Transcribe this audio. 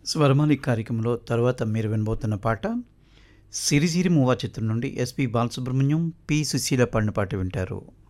స్వరమాలి కార్యక్రమంలో తర్వాత మీరు వినబోతున్న పాట 'సిరిసిరి మూవా' చిత్రం నుండి ఎస్పి బాలసుబ్రహ్మణ్యం, పి సుశీల పాడిన పాట వింటారు.